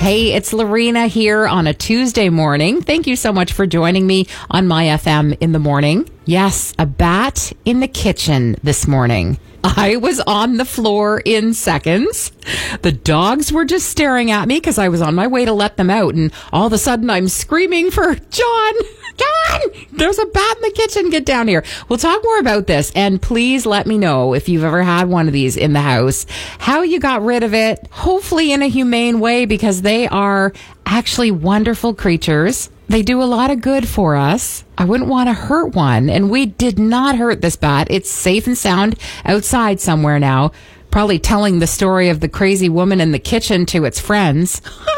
Hey, it's Lorena here on a Tuesday morning. Thank you so much for joining me on My FM in the morning. Yes, a bat in the kitchen this morning. I was on the floor in seconds. The dogs were just staring at me because I was on my way to let them out. And all of a sudden I'm screaming for John. John, there's a bat in the kitchen. Get down here. We'll talk more about this. And please let me know if you've ever had one of these in the house, how you got rid of it, hopefully in a humane way, because they are actually wonderful creatures. They do a lot of good for us. I wouldn't want to hurt one. And we did not hurt this bat. It's safe and sound outside somewhere now. Probably telling the story of the crazy woman in the kitchen to its friends.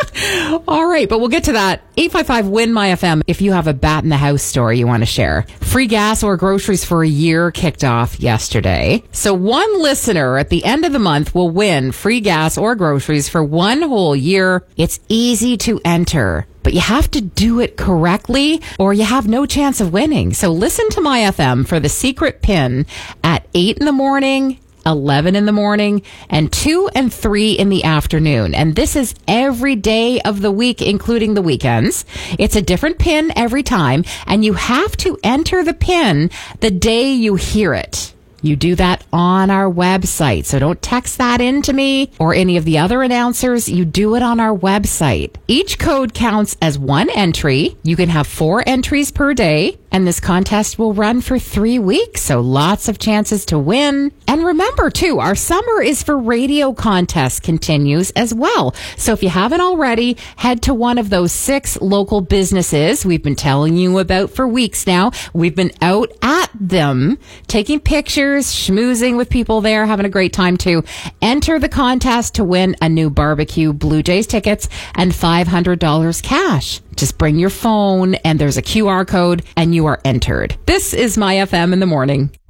All right, but we'll get to that. 855-WIN-MY-FM if you have a bat in the house story you want to share. Free gas or groceries for a year kicked off yesterday. So one listener at the end of the month will win free gas or groceries for one whole year. It's easy to enter, but you have to do it correctly or you have no chance of winning. So listen to My FM for the secret pin at 8 in the morning, 11 in the morning, and 2 and 3 in the afternoon. And this is every day of the week, including the weekends. It's a different pin every time, and you have to enter the pin the day you hear it. You do that on our website. So don't text that in to me or any of the other announcers. You do it on our website. Each code counts as one entry. You can have 4 entries per day. And this contest will run for 3 weeks. So lots of chances to win. And remember, too, our Summer is for Radio contest continues as well. So if you haven't already, head to one of those 6 local businesses we've been telling you about for weeks now. We've been out at them, taking pictures, schmoozing with people there, having a great time, too. Enter the contest to win a new barbecue, Blue Jays tickets, and $500 cash. Just bring your phone and there's a QR code and you are entered. This is My FM in the morning.